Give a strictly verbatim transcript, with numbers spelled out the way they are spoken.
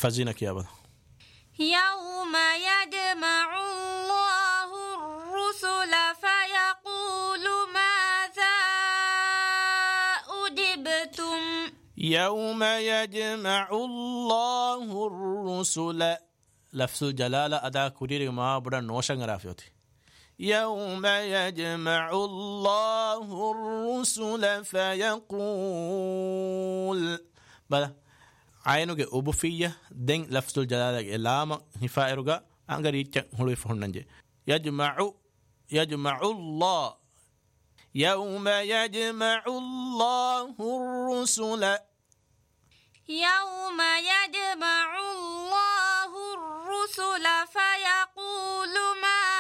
فزينك يا بنا. يوم يجمع الله الرسل فيقول ماذا أجبتم. يوم يجمع الله الرسل لفظ الجلالة أدا كورير ما بدا نوشن رافيوتي. يوم يجمع الله الرسل فيقول بلا عينوغي أبوفية دين لفظ الجلالة إلاما هفائرغا أنغريتشن هلوي فهننجي. يجمع يجمع الله يوم يجمع الله الرسل يوم يجمع الله الرسل فيقول ماذا